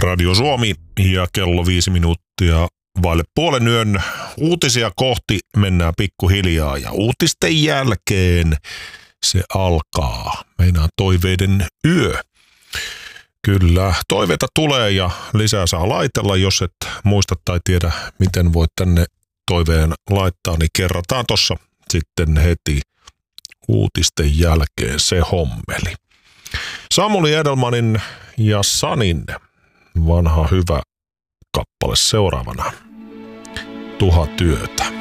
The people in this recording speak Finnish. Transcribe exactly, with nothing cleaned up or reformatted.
Radio Suomi ja kello viisi minuuttia vaille puolen yön. Uutisia kohti mennään pikkuhiljaa ja uutisten jälkeen se alkaa. Meinaan toiveiden yö. Kyllä, toiveita tulee ja lisää saa laitella. Jos et muista tai tiedä, miten voit tänne toiveen laittaa, niin kerrataan tossa sitten heti uutisten jälkeen se hommeli. Samuli Edelmanin ja Sanin vanha hyvä kappale seuraavana. Tuhat yötä.